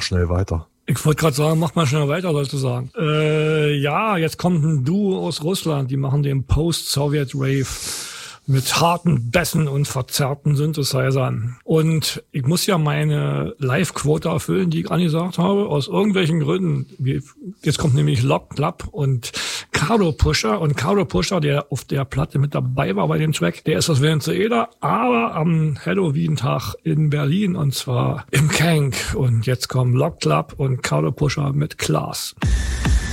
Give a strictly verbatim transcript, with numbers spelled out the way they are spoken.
schnell weiter. Ich wollte gerade sagen, mach mal schnell weiter, sollst du sagen. Äh, ja, jetzt kommt ein Duo aus Russland, die machen den Post-Soviet-Rave mit harten Bässen und verzerrten Synthesizern. Und ich muss ja meine Live-Quote erfüllen, die ich angesagt habe, aus irgendwelchen Gründen. Jetzt kommt nämlich Lock Club und Cardo Pusher. Und Cardo Pusher, der auf der Platte mit dabei war bei dem Track, der ist aus Venezuela, aber am Halloween-Tag in Berlin, und zwar im Kank. Und jetzt kommen Lock Club und Cardo Pusher mit Class.